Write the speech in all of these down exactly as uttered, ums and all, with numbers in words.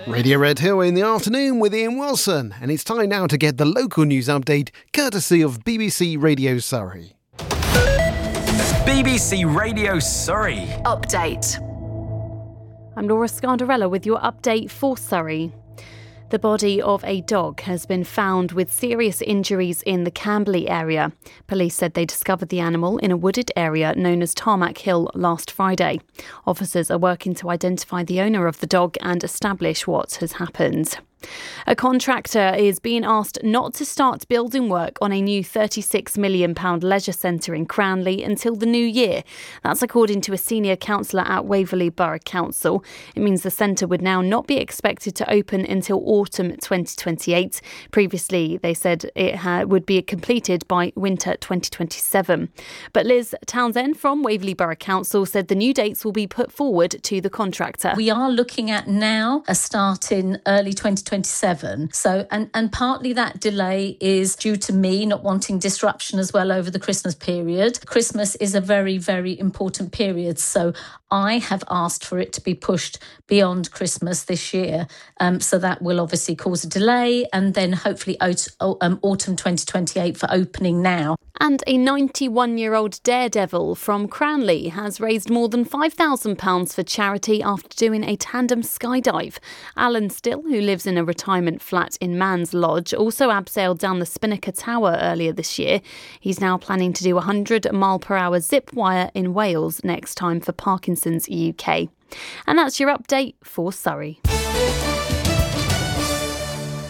Radio Red Hill in the afternoon with Ian Wilson, and it's time now to get the local news update courtesy of B B C Radio Surrey. B B C Radio Surrey. Update. I'm Laura Scardarella with your update for Surrey. The body of a dog has been found with serious injuries in the Camberley area. Police said they discovered the animal in a wooded area known as Tarmac Hill last Friday. Officers are working to identify the owner of the dog and establish what has happened. A contractor is being asked not to start building work on a new thirty-six million pounds leisure centre in Cranley until the new year. That's according to a senior councillor at Waverley Borough Council. It means the centre would now not be expected to open until autumn twenty twenty-eight. Previously, they said it ha- would be completed by winter twenty twenty-seven. But Liz Townsend from Waverley Borough Council said the new dates will be put forward to the contractor. We are looking at now a start in early twenty twenty-seven. So, and, and partly that delay is due to me not wanting disruption as well over the Christmas period. Christmas is a very, very important period. So I have asked for it to be pushed beyond Christmas this year. Um, so that will obviously cause a delay, and then hopefully aut- um, autumn twenty twenty-eight for opening now. And a ninety-one-year-old daredevil from Cranley has raised more than five thousand pounds for charity after doing a tandem skydive. Alan Still, who lives in a retirement flat in Man's Lodge, also abseiled down the Spinnaker Tower earlier this year. He's now planning to do a one hundred mile per hour zip wire in Wales next time for Parkinson's U K. And that's your update for Surrey.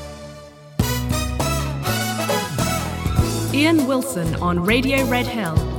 Ian Wilson on Radio Red Hill.